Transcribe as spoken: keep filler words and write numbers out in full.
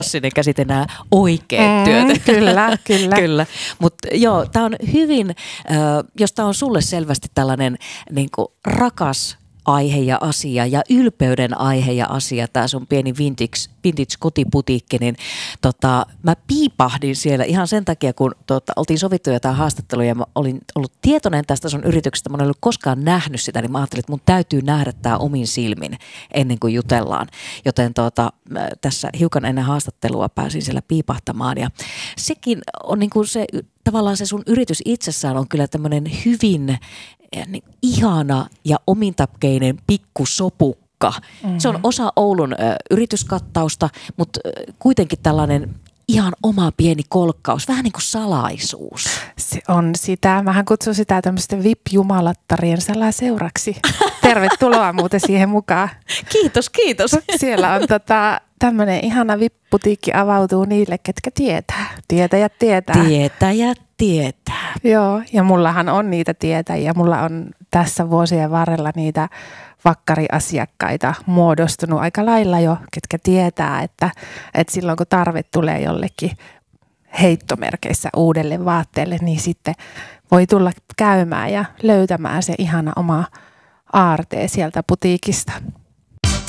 klassinen käsite, nämä oikeat Mm, työt. kyllä, kyllä. Kyllä. Mutta joo, tämä on hyvin, äh, jos tämä on sulle selvästi tällainen niin kuin rakas aihe ja asia ja ylpeyden aihe ja asia, tämä sun pieni vintage, vintage kotiputiikki, niin tota, mä piipahdin siellä ihan sen takia, kun tota, oltiin sovittu jotain haastatteluja ja mä olin ollut tietoinen tästä sun yrityksestä, mä en ollut koskaan nähnyt sitä, niin mä ajattelin, että mun täytyy nähdä tämä omin silmin ennen kuin jutellaan. Joten tota, tässä hiukan ennen haastattelua pääsin siellä piipahtamaan ja sekin on niin kuin se, tavallaan se sun yritys itsessään on kyllä tämmöinen hyvin niin ihana ja omintapkeinen pikkusopukka. Mm-hmm. Se on osa Oulun ö, yrityskattausta, mutta ö, kuitenkin tällainen ihan oma pieni kolkkaus, vähän niin kuin salaisuus. Se on sitä. Mähän kutsun sitä tämmöisten V I P-jumalattarien salaseuraksi. Tervetuloa muuten siihen mukaan. Kiitos, kiitos. Siellä on tota, tämmöinen ihana V I P-putiikki avautuu niille, ketkä tietää. Tietäjät tietää. Tietäjät tietää. Joo, ja mullahan on niitä tietäjiä. Mulla on tässä vuosien varrella niitä vakkariasiakkaita muodostunut aika lailla jo, ketkä tietää, että, että silloin kun tarve tulee jollekin heittomerkeissä uudelle vaatteelle, niin sitten voi tulla käymään ja löytämään se ihana oma aartee sieltä putiikista.